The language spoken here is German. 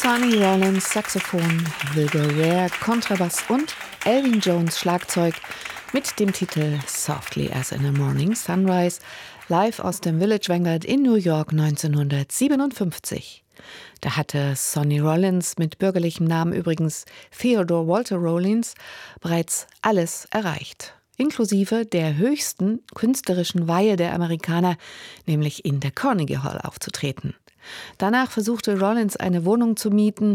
Sonny Rollins Saxophon, Wilbur Ware Kontrabass und Elvin Jones Schlagzeug mit dem Titel Softly as in a Morning Sunrise, live aus dem Village Vanguard in New York 1957. Da hatte Sonny Rollins, mit bürgerlichem Namen übrigens Theodore Walter Rollins, bereits alles erreicht, inklusive der höchsten künstlerischen Weihe der Amerikaner, nämlich in der Carnegie Hall aufzutreten. Danach versuchte Rollins eine Wohnung zu mieten,